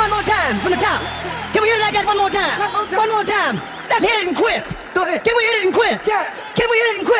one more time from the top. Can we hear it like that one more time? One more time. Let's hit it and quit. Go ahead. Can we hit it and quit? Yeah. Can we hit it and quit?